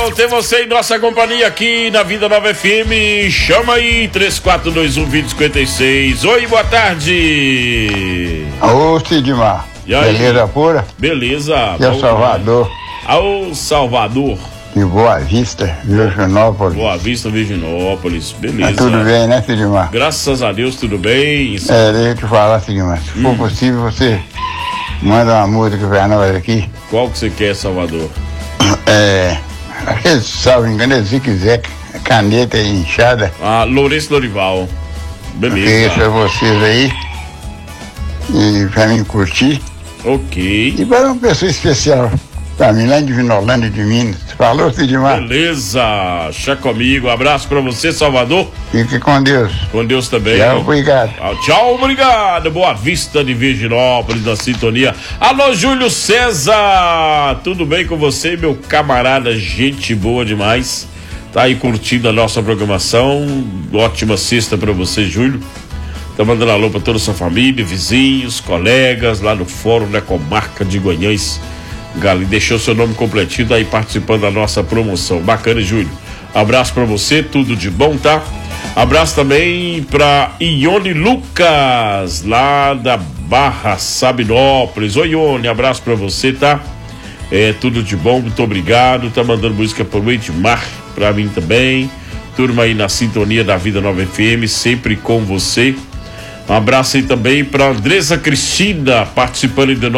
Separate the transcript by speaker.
Speaker 1: bom ter você em nossa companhia aqui na Vida Nova FM. Chama aí, 3421-2056. Oi, boa tarde.
Speaker 2: Ô, Sidmar.
Speaker 1: E aí?
Speaker 2: Beleza pura?
Speaker 1: Beleza.
Speaker 2: E o Salvador?
Speaker 1: Ao Salvador.
Speaker 2: De Boa Vista, Virginópolis.
Speaker 1: Boa Vista, Virginópolis. Beleza.
Speaker 2: Tá tudo bem, né, Sidmar?
Speaker 1: Graças a Deus, tudo bem.
Speaker 2: Deixa eu te falar, Sidmar. Se for possível, você manda uma música pra nós aqui.
Speaker 1: Qual que você quer, Salvador?
Speaker 2: Aquele, salve engano, é zique-zaque, caneta inchada.
Speaker 1: Lourenço Lorival. Beleza.
Speaker 2: Que isso é vocês aí. E pra mim curtir.
Speaker 1: Ok.
Speaker 2: E para uma pessoa especial, pra mim, lá de Vinolândia de Minas. Falou, Sidmar?
Speaker 1: Beleza. Chá comigo. Abraço pra você, Salvador.
Speaker 2: Fique com Deus.
Speaker 1: Com Deus também.
Speaker 2: Tchau, obrigado.
Speaker 1: Tchau, obrigado. Boa Vista de Virginópolis, na sintonia. Alô, Júlio César. Tudo bem com você, meu camarada? Gente boa demais. Tá aí curtindo a nossa programação. Ótima sexta pra você, Júlio. Tá mandando alô pra toda a sua família, vizinhos, colegas, lá no Fórum da Comarca de Guanhães. Gali, deixou seu nome completinho, tá aí participando da nossa promoção. Bacana, Júlio. Abraço pra você, tudo de bom, tá? Abraço também pra Ione Lucas, lá da Barra Sabinópolis. Oi, Ione, abraço pra você, tá? Tudo de bom, muito obrigado. Tá mandando música pro Edmar, pra mim também. Turma aí na sintonia da Vida Nova FM, sempre com você. Um abraço aí também pra Andressa Cristina, participando de